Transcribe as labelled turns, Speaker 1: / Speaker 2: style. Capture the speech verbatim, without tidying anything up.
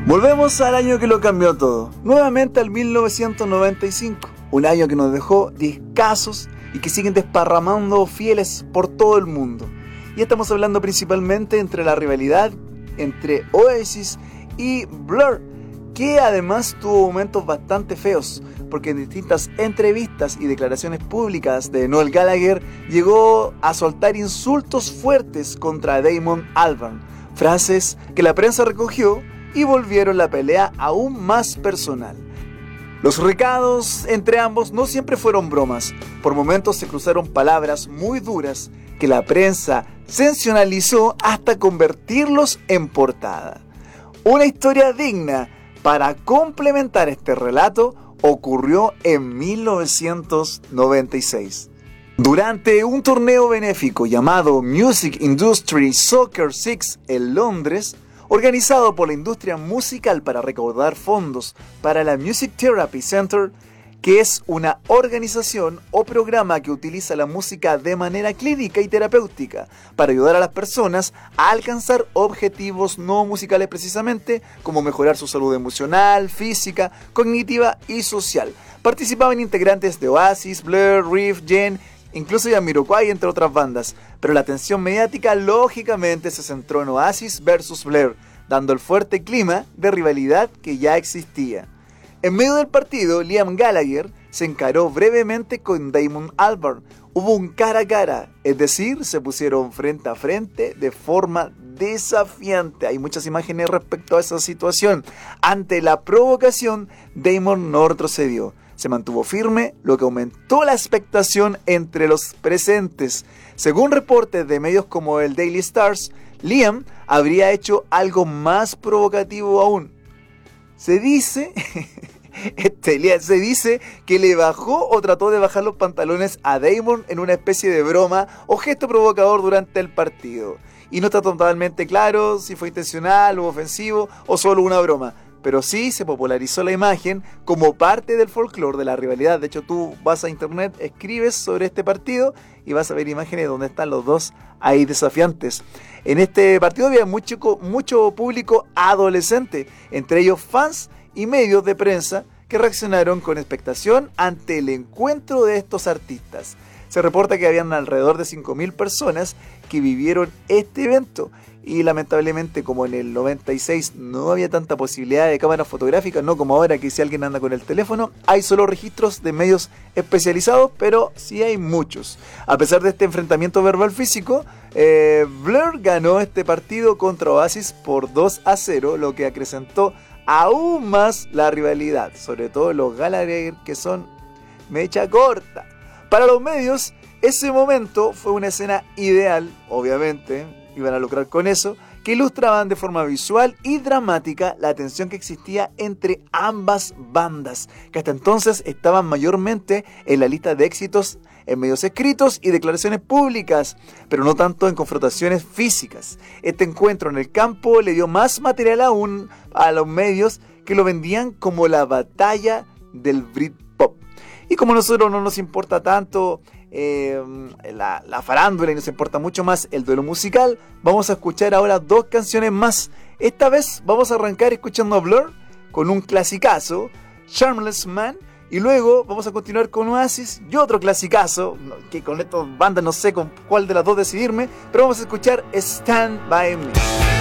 Speaker 1: Volvemos al año que lo cambió todo, nuevamente al mil novecientos noventa y cinco, un año que nos dejó discasos y que siguen desparramando fieles por todo el mundo. Y estamos hablando principalmente entre la rivalidad entre Oasis y Blur, que además tuvo momentos bastante feos, porque en distintas entrevistas y declaraciones públicas de Noel Gallagher llegó a soltar insultos fuertes contra Damon Albarn, frases que la prensa recogió y volvieron la pelea aún más personal. Los recados entre ambos no siempre fueron bromas, por momentos se cruzaron palabras muy duras que la prensa sensacionalizó hasta convertirlos en portada. Una historia digna para complementar este relato ocurrió en mil novecientos noventa y seis. Durante un torneo benéfico llamado Music Industry Soccer Six en Londres, organizado por la industria musical para recaudar fondos para la Music Therapy Center, que es una organización o programa que utiliza la música de manera clínica y terapéutica para ayudar a las personas a alcanzar objetivos no musicales precisamente, como mejorar su salud emocional, física, cognitiva y social. Participaban integrantes de Oasis, Blur, Reef, Jen, incluso Jamiroquai, entre otras bandas, pero la atención mediática lógicamente se centró en Oasis versus Blur, dando el fuerte clima de rivalidad que ya existía. En medio del partido, Liam Gallagher se encaró brevemente con Damon Albarn. Hubo un cara a cara, es decir, se pusieron frente a frente de forma desafiante. Hay muchas imágenes respecto a esa situación. Ante la provocación, Damon no retrocedió. Se mantuvo firme, lo que aumentó la expectación entre los presentes. Según reportes de medios como el Daily Stars, Liam habría hecho algo más provocativo aún. Se dice, este, se dice que le bajó o trató de bajar los pantalones a Damon en una especie de broma o gesto provocador durante el partido. Y no está totalmente claro si fue intencional o ofensivo o solo una broma. Pero sí se popularizó la imagen como parte del folclore de la rivalidad. De hecho, tú vas a internet, escribes sobre este partido y vas a ver imágenes donde están los dos ahí desafiantes. En este partido había mucho, mucho público adolescente, entre ellos fans y medios de prensa que reaccionaron con expectación ante el encuentro de estos artistas. Se reporta que habían alrededor de cinco mil personas que vivieron este evento. Y lamentablemente, como en el noventa y seis no había tanta posibilidad de cámaras fotográficas, no como ahora que si alguien anda con el teléfono, hay solo registros de medios especializados, pero sí hay muchos. A pesar de este enfrentamiento verbal físico, eh, Blur ganó este partido contra Oasis por dos a cero, lo que acrecentó aún más la rivalidad, sobre todo los Gallagher, que son mecha corta. Para los medios, ese momento fue una escena ideal, obviamente, iban a lucrar con eso, que ilustraban de forma visual y dramática la tensión que existía entre ambas bandas, que hasta entonces estaban mayormente en la lista de éxitos en medios escritos y declaraciones públicas, pero no tanto en confrontaciones físicas. Este encuentro en el campo le dio más material aún a los medios, que lo vendían como la batalla del Britpop. Y como a nosotros no nos importa tanto Eh, la, la farándula y nos importa mucho más el duelo musical, vamos a escuchar ahora dos canciones más. Esta vez vamos a arrancar escuchando a Blur con un clasicazo, Charmless Man, y luego vamos a continuar con Oasis y otro clasicazo, que con estas bandas no sé con cuál de las dos decidirme, pero vamos a escuchar Stand By Me.